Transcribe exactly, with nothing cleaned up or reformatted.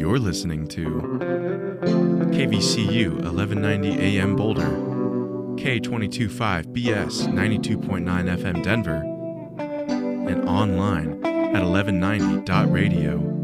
You're listening to K V C U eleven ninety A M Boulder, K two twenty-five B S ninety-two point nine F M Denver, and online at eleven ninety dot radio.